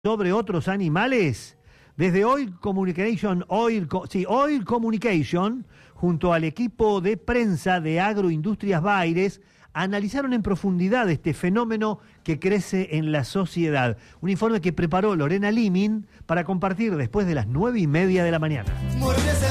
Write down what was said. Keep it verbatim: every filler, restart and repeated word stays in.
sobre otros animales. Desde Oil Communication, Oil, sí, Oil Communication, junto al equipo de prensa de Agroindustrias Baires, analizaron en profundidad este fenómeno que crece en la sociedad. Un informe que preparó Lorena Limin para compartir después de las nueve y media de la mañana.